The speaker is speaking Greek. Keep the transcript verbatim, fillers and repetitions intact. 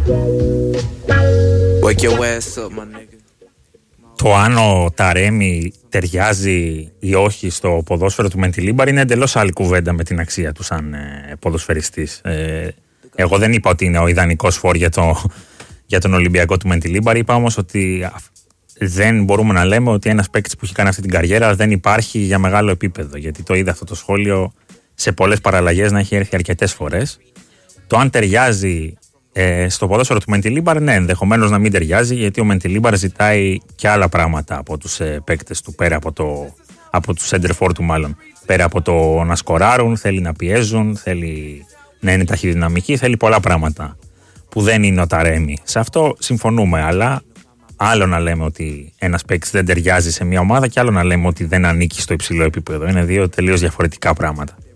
Wake your ass up, my nigga. Το αν ο Ταρέμι ταιριάζει ή όχι στο ποδόσφαιρο του Μεντιλίμπαρ είναι εντελώς άλλη κουβέντα με την αξία του σαν ε, ποδοσφαιριστής. Ε, εγώ δεν είπα ότι είναι ο ιδανικός φόρ για, το, για τον Ολυμπιακό του Μεντιλίμπαρ. Είπα όμως ότι δεν μπορούμε να λέμε ότι ένας παίκτης που έχει κάνει αυτή την καριέρα δεν υπάρχει για μεγάλο επίπεδο. Γιατί το είδα αυτό το σχόλιο σε πολλές παραλλαγές να έχει έρθει αρκετές φορές. Το αν ταιριάζει ε, στο ποδόσφαιρο του Μεντιλίμπαρ, ναι, ενδεχομένως να μην ταιριάζει, γιατί ο Μεντιλίμπαρ ζητάει και άλλα πράγματα από τους ε, παίκτες του, πέρα από, το, από τους center-for του μάλλον. Πέρα από το να σκοράρουν, θέλει να πιέζουν, θέλει να είναι ταχυδυναμικοί, θέλει πολλά πράγματα που δεν είναι ο Ταρέμι. Σε αυτό συμφωνούμε, αλλά άλλο να λέμε ότι ένας παίκτης δεν ταιριάζει σε μια ομάδα και άλλο να λέμε ότι δεν ανήκει στο υψηλό επίπεδο. Είναι δύο τελείως διαφορετικά πράγματα.